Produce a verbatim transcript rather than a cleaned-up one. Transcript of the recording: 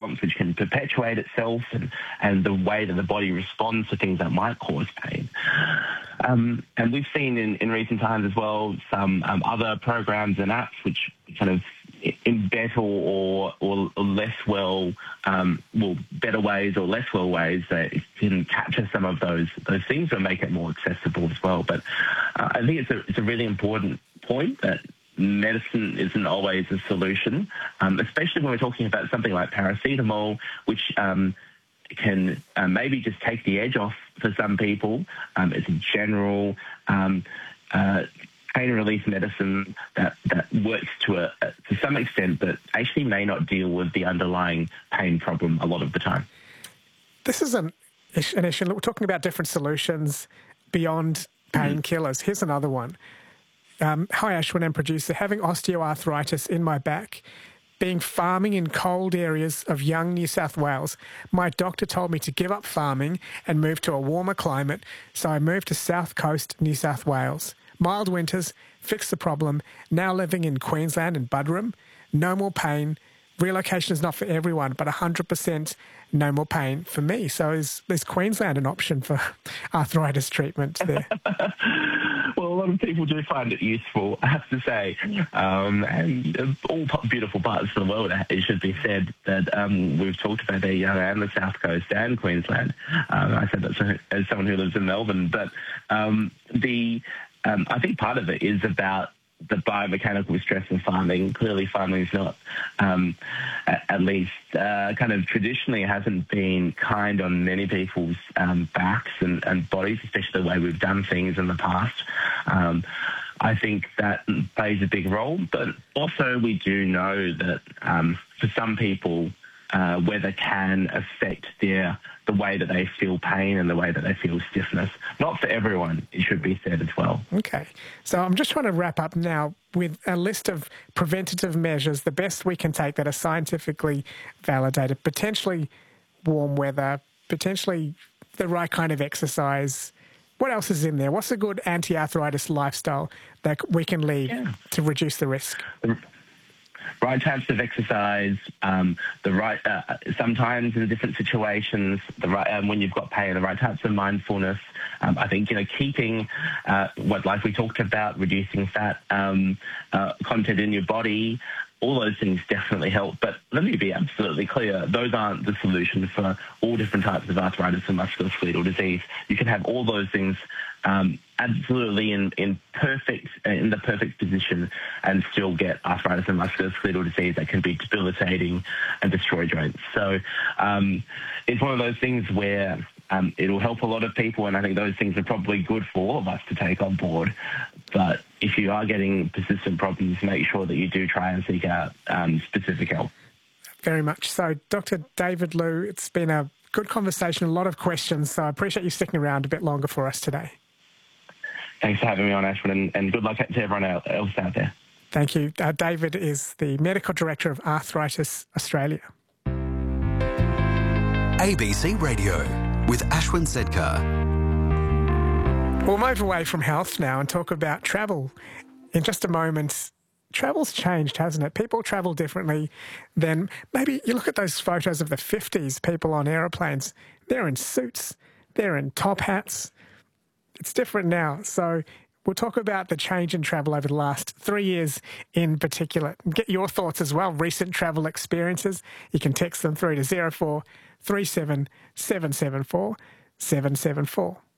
response, which can perpetuate itself, and, and the way that the body responds to things that might cause pain. Um, and we've seen in, in recent times as well some um, other programs and apps which kind of in better or, or, or less well, um, well, better ways or less well ways that can capture some of those those things or make it more accessible as well. But uh, I think it's a, it's a really important point that medicine isn't always a solution, um, especially when we're talking about something like paracetamol, which um, can uh, maybe just take the edge off for some people. Um, it's a general um, uh, pain relief medicine that, that works to a, to some extent, but actually may not deal with the underlying pain problem a lot of the time. This is an, an issue. We're talking about different solutions beyond painkillers. Here's another one. Um, hi, Ashwin and producer. Having osteoarthritis in my back, being farming in cold areas of young New South Wales, my doctor told me to give up farming and move to a warmer climate, so I moved to South Coast, New South Wales. Mild winters, fixed the problem, now living in Queensland and Buderim, no more pain. Relocation is not for everyone, but one hundred percent no more pain for me. So is, is Queensland an option for arthritis treatment there? Well, a lot of people do find it useful, I have to say. Um, and all beautiful parts of the world, it should be said, that um, we've talked about there, you know, and the South Coast and Queensland. Um, I said that as someone who lives in Melbourne. But um, the um, I think part of it is about the biomechanical stress of farming. Clearly, farming is not, um, at, at least, uh, kind of traditionally hasn't been kind on many people's um, backs and, and bodies, especially the way we've done things in the past. Um, I think that plays a big role, but also we do know that um, for some people, uh, weather can affect their the way that they feel pain and the way that they feel stiffness. Not for everyone, it should be said as well. Okay. So I'm just trying to wrap up now with a list of preventative measures, the best we can take that are scientifically validated, potentially warm weather, potentially the right kind of exercise. What else is in there? What's a good anti-arthritis lifestyle that we can lead yeah. to reduce the risk? The right types of exercise, um, the right uh, sometimes in different situations, the right um, when you've got pain, the right types of mindfulness. Um, I think you know keeping uh, what like we talked about, reducing fat um, uh, content in your body. All those things definitely help, but let me be absolutely clear, those aren't the solution for all different types of arthritis and musculoskeletal disease. You can have all those things um, absolutely in, in perfect, in the perfect position and still get arthritis and musculoskeletal disease that can be debilitating and destroy joints. So um, it's one of those things where um, it'll help a lot of people, and I think those things are probably good for all of us to take on board. But if you are getting persistent problems, make sure that you do try and seek out um, specific help. Very much so. Doctor David Liu, it's been a good conversation, a lot of questions, so I appreciate you sticking around a bit longer for us today. Thanks for having me on, Ashwin, and, and good luck to everyone else out there. Thank you. Uh, David is the Medical Director of Arthritis Australia. A B C Radio with Ashwin Sedkar. We'll move away from health now and talk about travel. In just a moment, travel's changed, hasn't it? People travel differently than maybe you look at those photos of the fifties, people on aeroplanes. They're in suits, they're in top hats. It's different now. So we'll talk about the change in travel over the last three years in particular. Get your thoughts as well, recent travel experiences. You can text them through to zero four three seven seven seven four seven seven four.